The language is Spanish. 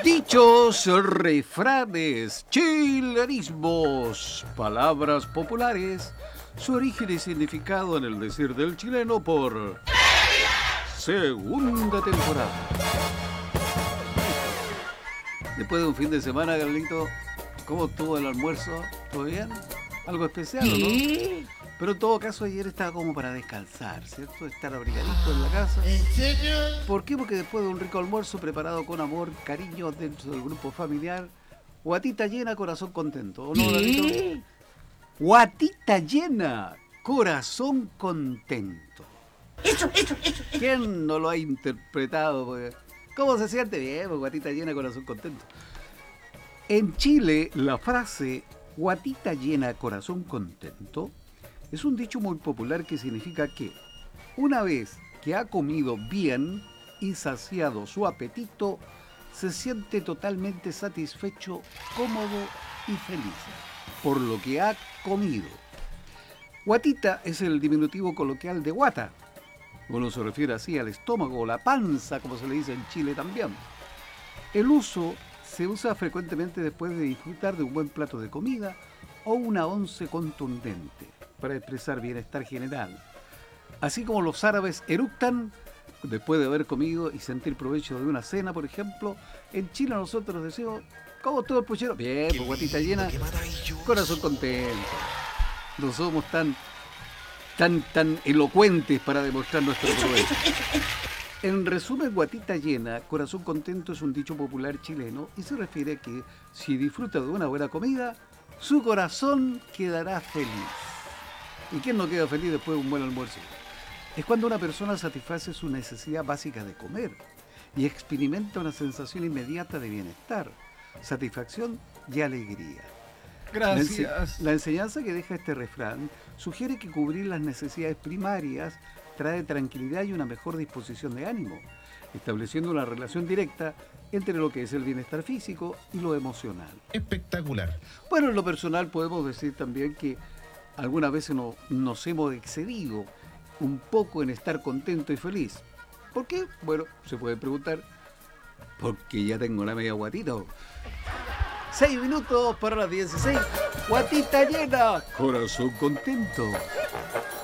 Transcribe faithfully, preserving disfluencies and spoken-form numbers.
Dichos, refranes, chilenismos, palabras populares, su origen y significado en el decir del chileno por segunda temporada. Después de un fin de semana, Carlito, ¿cómo estuvo el almuerzo? ¿Todo bien? ¿Algo especial o no? Pero en todo caso ayer estaba como para descansar, ¿cierto? Estar abrigadito en la casa. ¿En serio? ¿Por qué? Porque después de un rico almuerzo preparado con amor, cariño dentro del grupo familiar, guatita llena, corazón contento. ¿O no, David? Guatita llena, corazón contento. Eso, eso, eso. ¿Quién no lo ha interpretado? Pues, ¿cómo se siente? Bien, pues, guatita llena, corazón contento. En Chile, la frase guatita llena, corazón contento es un dicho muy popular que significa que una vez que ha comido bien y saciado su apetito, se siente totalmente satisfecho, cómodo y feliz por lo que ha comido. Guatita es el diminutivo coloquial de guata. Uno se refiere así al estómago o la panza, como se le dice en Chile también. El uso se usa frecuentemente después de disfrutar de un buen plato de comida o una once contundente para expresar bienestar general. Así como los árabes eructan después de haber comido y sentir provecho de una cena, por ejemplo, en Chile nosotros decimos, ¿cómo estuvo el puchero? Bien, pues guatita llena, corazón contento. No somos tan, tan, tan elocuentes para demostrar nuestro provecho. En resumen, guatita llena, corazón contento es un dicho popular chileno y se refiere a que si disfruta de una buena comida, su corazón quedará feliz. ¿Y quién no queda feliz después de un buen almuerzo? Es cuando una persona satisface su necesidad básica de comer y experimenta una sensación inmediata de bienestar, satisfacción y alegría. Gracias. La, ense- la enseñanza que deja este refrán sugiere que cubrir las necesidades primarias trae tranquilidad y una mejor disposición de ánimo, estableciendo una relación directa entre lo que es el bienestar físico y lo emocional. Espectacular. Bueno, en lo personal podemos decir también que algunas veces no, nos hemos excedido un poco en estar contento y feliz. ¿Por qué? Bueno, se puede preguntar, porque ya tengo la media guatita. Seis minutos para las dieciséis. Guatita llena, corazón contento.